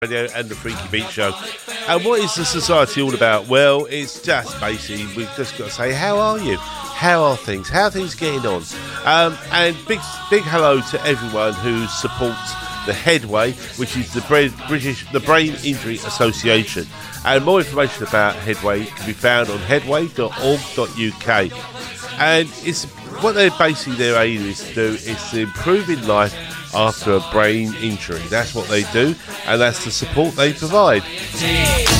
Radio and the Freaky Beat Show. And what is the society all about? Well, it's just basically, we've just got to say, how are you? How are things? How are things getting on? And big hello to everyone who supports the Headway, which is the Brain Injury Association. And more information about Headway can be found on headway.org.uk. And it's what they're basically their aim is to do is to improve in life after a brain injury. That's what they do, and that's the support they provide.